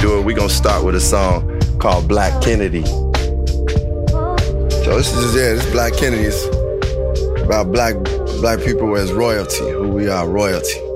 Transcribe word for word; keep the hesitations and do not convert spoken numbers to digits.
do it. We're gonna start with a song called Black Kennedy. So this is, yeah, this is Black Kennedy. It's about black black people as royalty, who we are, royalty.